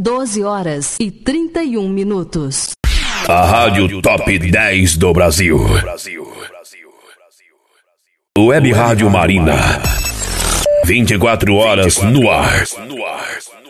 12h31. A Rádio Top 10 do Brasil. Web Rádio Marina. 24 horas no ar.